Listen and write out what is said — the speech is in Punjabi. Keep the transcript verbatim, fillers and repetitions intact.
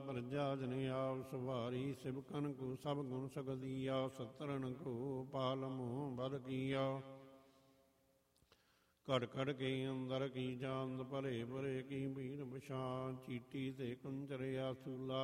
ਪ੍ਰਜਾ ਜਨ ਆਪ ਸਵਾਰੀ ਸਿਵਕਨ ਕੋ ਸਭ ਗੁਣ ਸਗਦੀਆ ਸਤਰਨ ਕੋ ਪਾਲਮੋ ਬਦ ਕੀਆ ਘੜ ਘੜ ਕੇ ਅੰਦਰ ਕੀ ਜਾਂਦ ਭਰੇ ਭਰੇ ਕੀ ਭੀੜ ਬਸ਼ਾਂ ਚੀਟੀ ਤੇ ਕੁੰਜਰ ਆਸੂਲਾ